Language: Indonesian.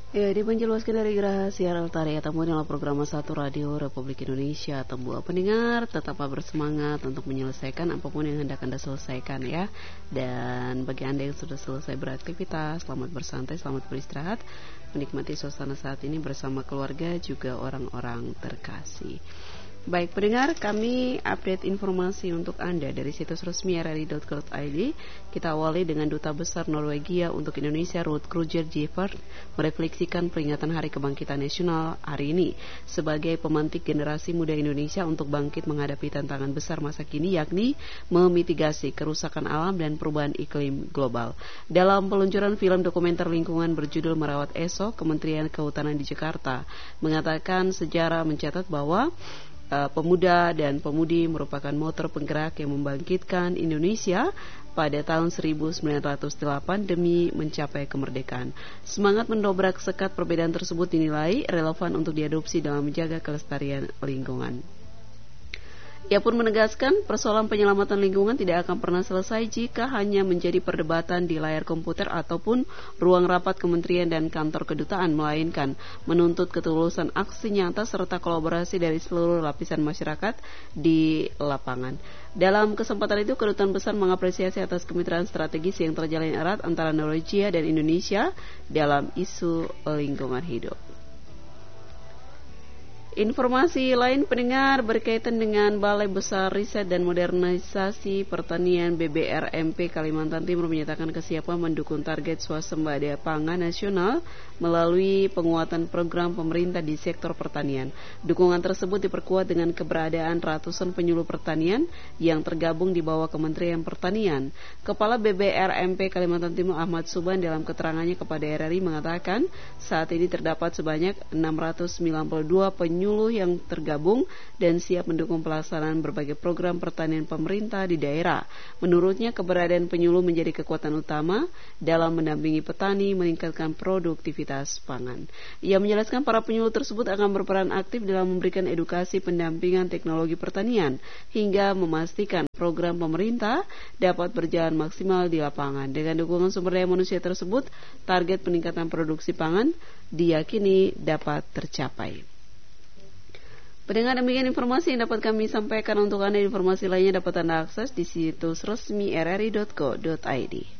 Ya, dipanjeluaskan dari Geraha Siaran Altari Tamu dalam program Satu Radio Republik Indonesia. Temu pendengar, tetaplah bersemangat untuk menyelesaikan apapun yang hendak Anda selesaikan ya. Dan bagi Anda yang sudah selesai beraktivitas, selamat bersantai, selamat beristirahat, menikmati suasana saat ini bersama keluarga juga orang-orang terkasih. Baik pendengar, kami update informasi untuk Anda dari situs resmi rri.co.id. Kita awali dengan Duta Besar Norwegia untuk Indonesia Ruth Kruger Gifford merefleksikan peringatan Hari Kebangkitan Nasional hari ini sebagai pemantik generasi muda Indonesia untuk bangkit menghadapi tantangan besar masa kini, yakni memitigasi kerusakan alam dan perubahan iklim global. Dalam peluncuran film dokumenter lingkungan berjudul Merawat Esok, Kementerian Kehutanan di Jakarta mengatakan sejarah mencatat bahwa pemuda dan pemudi merupakan motor penggerak yang membangkitkan Indonesia pada tahun 1908 demi mencapai kemerdekaan. Semangat mendobrak sekat perbedaan tersebut dinilai relevan untuk diadopsi dalam menjaga kelestarian lingkungan. Ia pun menegaskan persoalan penyelamatan lingkungan tidak akan pernah selesai jika hanya menjadi perdebatan di layar komputer ataupun ruang rapat kementerian dan kantor kedutaan, melainkan menuntut ketulusan aksi nyata serta kolaborasi dari seluruh lapisan masyarakat di lapangan. Dalam kesempatan itu, Kedutaan Besar mengapresiasi atas kemitraan strategis yang terjalin erat antara Norwegia dan Indonesia dalam isu lingkungan hidup. Informasi lain pendengar berkaitan dengan Balai Besar Riset dan Modernisasi Pertanian BBRMP Kalimantan Timur menyatakan kesiapan mendukung target swasembada pangan nasional melalui penguatan program pemerintah di sektor pertanian. Dukungan tersebut diperkuat dengan keberadaan ratusan penyuluh pertanian yang tergabung di bawah Kementerian Pertanian. Kepala BBRMP Kalimantan Timur Ahmad Suban dalam keterangannya kepada RRI mengatakan saat ini terdapat sebanyak 692 penyuluh yang tergabung dan siap mendukung pelaksanaan berbagai program pertanian pemerintah di daerah. Menurutnya, keberadaan penyuluh menjadi kekuatan utama dalam mendampingi petani meningkatkan produktivitas pangan. Ia menjelaskan para penyuluh tersebut akan berperan aktif dalam memberikan edukasi pendampingan teknologi pertanian hingga memastikan program pemerintah dapat berjalan maksimal di lapangan. Dengan dukungan sumber daya manusia tersebut, target peningkatan produksi pangan diyakini dapat tercapai. Pendengar, demikian informasi yang dapat kami sampaikan untuk Anda. Informasi lainnya dapat Anda akses di situs resmi rri.co.id.